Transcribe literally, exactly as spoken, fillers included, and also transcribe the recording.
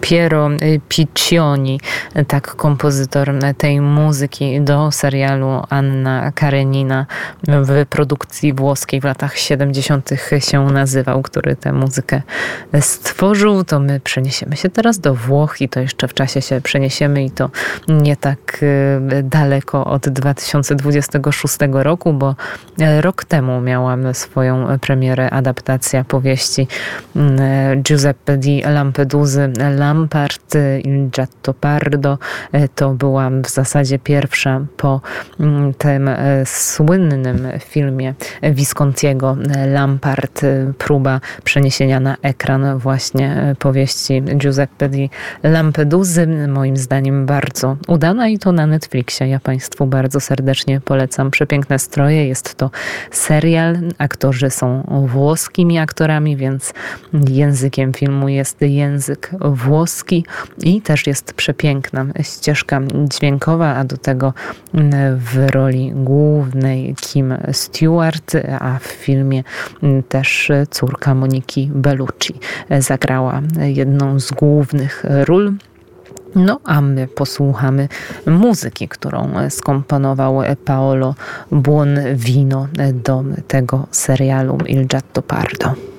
Piero Piccioni, tak kompozytor tej muzyki do serialu Anna Karenina w produkcji włoskiej w latach siedemdziesiątych się nazywał, który tę muzykę stworzył. To my przeniesiemy się teraz do Włoch i to jeszcze w czasie się przeniesiemy i to nie tak daleko od dwa tysiące dwudziestego szóstego roku, bo rok temu miałam swoją premierę adaptacja powieści Giuseppe di Lampedusy Lampart Il Gattopardo. To była w zasadzie pierwsza po tym słynnym filmie Viscontiego Lampart próba przeniesienia na ekran właśnie powieści Giuseppe di Lampedusy. Moim zdaniem bardzo udana i to na Netflixie. Ja Państwu bardzo serdecznie polecam. Przepiękne stroje. Jest to serial. Aktorzy są włoskimi aktorami, więc językiem filmu jest język włoski i też jest przepiękna ścieżka dźwiękowa, a do tego w roli głównej Kim Stewart, a w filmie też córka Moniki Bellucci zagrała jedną z głównych ról. No a my posłuchamy muzyki, którą skomponował Paolo Buonvino do tego serialu Il Gattopardo.